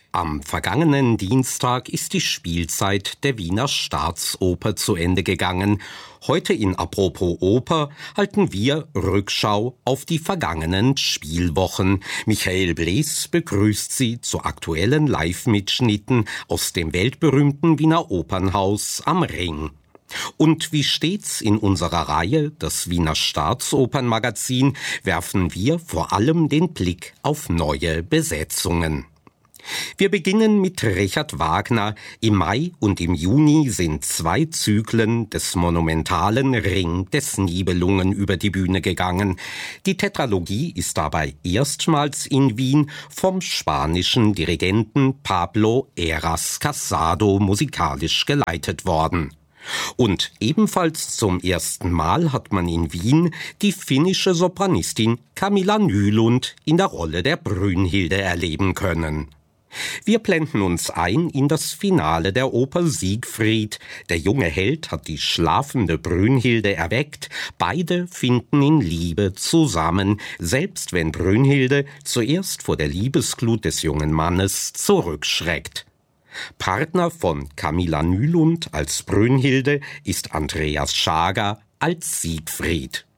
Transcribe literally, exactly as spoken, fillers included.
Am vergangenen Dienstag ist die Spielzeit der Wiener Staatsoper zu Ende gegangen. Heute in Apropos Oper halten wir Rückschau auf die vergangenen Spielwochen. Michael Blees begrüßt Sie zu aktuellen Live-Mitschnitten aus dem weltberühmten Wiener Opernhaus am Ring. Und wie stets in unserer Reihe, das Wiener Staatsopernmagazin, werfen wir vor allem den Blick auf neue Besetzungen. Wir beginnen mit Richard Wagner. Im Mai und im Juni sind zwei Zyklen des monumentalen Ring des Nibelungen über die Bühne gegangen. Die Tetralogie ist dabei erstmals in Wien vom spanischen Dirigenten Pablo Heras Casado musikalisch geleitet worden. Und ebenfalls zum ersten Mal hat man in Wien die finnische Sopranistin Camilla Nylund in der Rolle der Brünnhilde erleben können. Wir blenden uns ein in das Finale der Oper Siegfried. Der junge Held hat die schlafende Brünnhilde erweckt. Beide finden in Liebe zusammen, selbst wenn Brünnhilde zuerst vor der Liebesglut des jungen Mannes zurückschreckt. Partner von Camilla Nylund als Brünnhilde ist Andreas Schager als Siegfried.